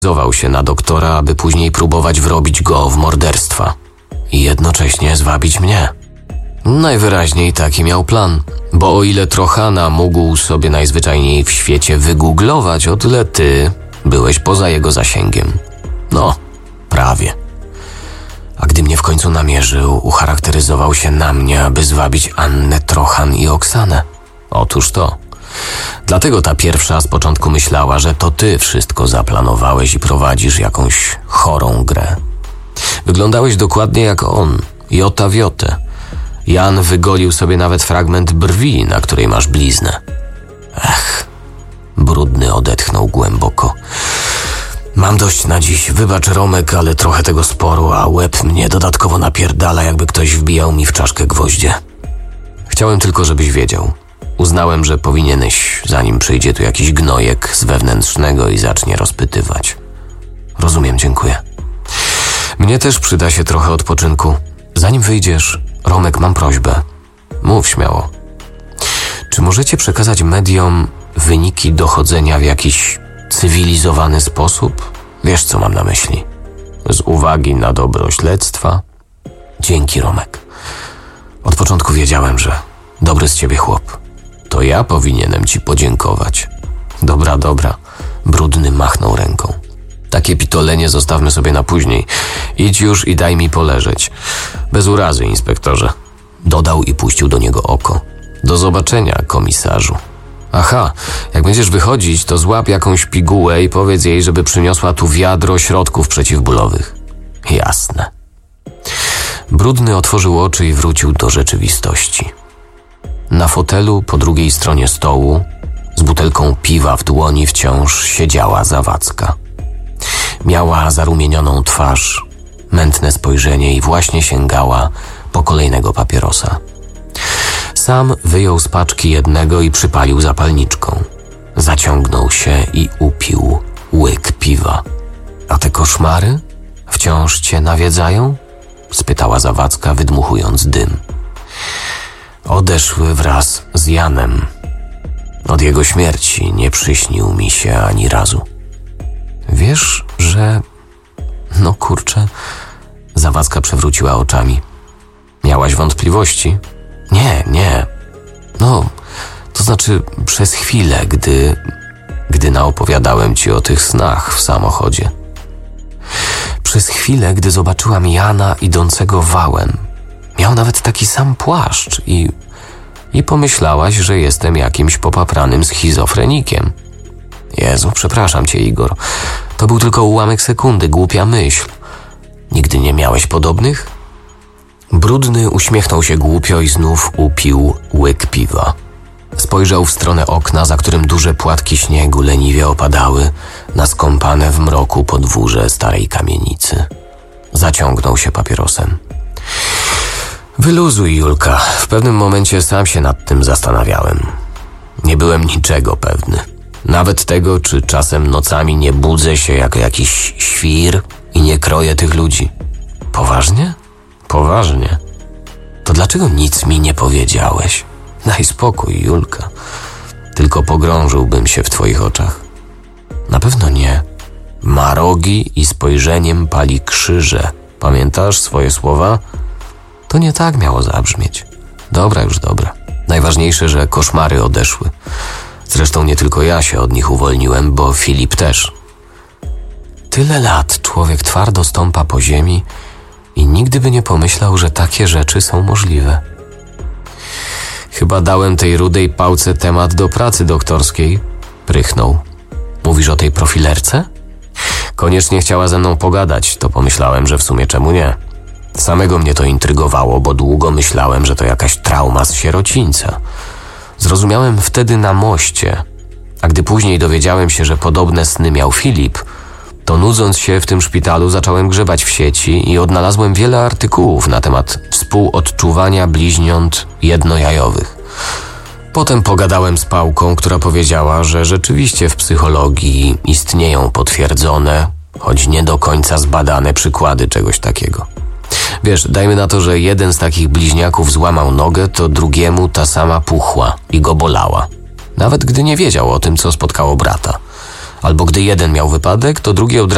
Zował się na doktora, aby później próbować wrobić go w morderstwa i jednocześnie zwabić mnie. Najwyraźniej taki miał plan, bo o ile Trochana mógł sobie najzwyczajniej w świecie wygooglować, o tyle ty byłeś poza jego zasięgiem. No, prawie. A gdy mnie w końcu namierzył, ucharakteryzował się na mnie, aby zwabić Annę, Trochan i Oksanę. Otóż to. Dlatego ta pierwsza z początku myślała, że to ty wszystko zaplanowałeś i prowadzisz jakąś chorą grę. Wyglądałeś dokładnie jak on, jota w jotę. Jan wygolił sobie nawet fragment brwi, na której masz bliznę. Ech, Brudny odetchnął głęboko. Mam dość na dziś, wybacz Romek, ale trochę tego sporu, a łeb mnie dodatkowo napierdala, jakby ktoś wbijał mi w czaszkę gwoździe. Chciałem tylko, żebyś wiedział. Uznałem, że powinieneś, zanim przyjdzie tu jakiś gnojek z wewnętrznego i zacznie rozpytywać. Rozumiem, dziękuję. Mnie też przyda się trochę odpoczynku. Zanim wyjdziesz, Romek, mam prośbę. Mów śmiało. Czy możecie przekazać mediom wyniki dochodzenia w jakiś cywilizowany sposób? Wiesz, co mam na myśli. Z uwagi na dobro śledztwa. Dzięki, Romek. Od początku wiedziałem, że dobry z ciebie chłop. To ja powinienem ci podziękować. Dobra. Brudny machnął ręką. Takie pitolenie zostawmy sobie na później. Idź już i daj mi poleżeć. Bez urazy, inspektorze. Dodał i puścił do niego oko. Do zobaczenia, komisarzu. Aha, jak będziesz wychodzić, to złap jakąś pigułę i powiedz jej, żeby przyniosła tu wiadro środków przeciwbólowych. Jasne. Brudny otworzył oczy i wrócił do rzeczywistości. Na fotelu po drugiej stronie stołu, z butelką piwa w dłoni, wciąż siedziała Zawadzka. Miała zarumienioną twarz, mętne spojrzenie i właśnie sięgała po kolejnego papierosa. Sam wyjął z paczki jednego i przypalił zapalniczką. Zaciągnął się i upił łyk piwa. A te koszmary wciąż cię nawiedzają? Spytała Zawadzka, wydmuchując dym. Odeszły wraz z Janem. Od jego śmierci nie przyśnił mi się ani razu. Wiesz, że... No kurczę... Zawadzka przewróciła oczami. Miałaś wątpliwości? Nie. No, to znaczy przez chwilę, gdy naopowiadałem ci o tych snach w samochodzie. Przez chwilę, gdy zobaczyłam Jana idącego wałem. Miał nawet taki sam płaszcz i pomyślałaś, że jestem jakimś popapranym schizofrenikiem. Jezu, przepraszam cię, Igor. To był tylko ułamek sekundy, głupia myśl. Nigdy nie miałeś podobnych? Brudny uśmiechnął się głupio i znów upił łyk piwa. Spojrzał w stronę okna, za którym duże płatki śniegu leniwie opadały na skąpane w mroku podwórze starej kamienicy. Zaciągnął się papierosem. Wyluzuj, Julka. W pewnym momencie sam się nad tym zastanawiałem. Nie byłem niczego pewny. Nawet tego, czy czasem nocami nie budzę się jako jakiś świr i nie kroję tych ludzi. Poważnie? Poważnie. To dlaczego nic mi nie powiedziałeś? Daj spokój, Julka. Tylko pogrążyłbym się w twoich oczach. Na pewno nie. Ma rogi i spojrzeniem pali krzyże. Pamiętasz swoje słowa? To nie tak miało zabrzmieć. Dobra. Najważniejsze, że koszmary odeszły. Zresztą nie tylko ja się od nich uwolniłem, bo Filip też. Tyle lat człowiek twardo stąpa po ziemi i nigdy by nie pomyślał, że takie rzeczy są możliwe. Chyba dałem tej rudej pałce temat do pracy doktorskiej. Prychnął. Mówisz o tej profilerce? Koniecznie chciała ze mną pogadać, to pomyślałem, że w sumie czemu nie. Samego mnie to intrygowało, bo długo myślałem, że to jakaś trauma z sierocińca. Zrozumiałem wtedy na moście, a gdy później dowiedziałem się, że podobne sny miał Filip, to nudząc się w tym szpitalu zacząłem grzebać w sieci i odnalazłem wiele artykułów na temat współodczuwania bliźniąt jednojajowych. Potem pogadałem z Pałką, która powiedziała, że rzeczywiście w psychologii istnieją potwierdzone, choć nie do końca zbadane przykłady czegoś takiego. Wiesz, dajmy na to, że jeden z takich bliźniaków złamał nogę, to drugiemu ta sama puchła i go bolała. Nawet gdy nie wiedział o tym, co spotkało brata. Albo gdy jeden miał wypadek, to drugi od razu